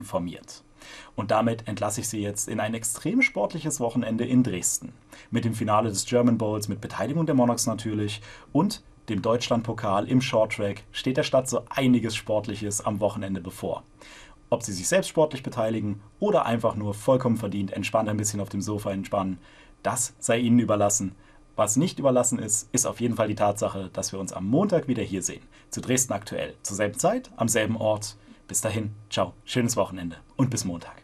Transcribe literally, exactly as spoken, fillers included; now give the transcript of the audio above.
informiert. Und damit entlasse ich Sie jetzt in ein extrem sportliches Wochenende in Dresden. Mit dem Finale des German Bowls, mit Beteiligung der Monarchs natürlich und dem Deutschlandpokal im Shorttrack steht der Stadt so einiges Sportliches am Wochenende bevor. Ob Sie sich selbst sportlich beteiligen oder einfach nur vollkommen verdient entspannt ein bisschen auf dem Sofa entspannen, das sei Ihnen überlassen. Was nicht überlassen ist, ist auf jeden Fall die Tatsache, dass wir uns am Montag wieder hier sehen. Zu Dresden aktuell. Zur selben Zeit, am selben Ort. Bis dahin, ciao, schönes Wochenende und bis Montag.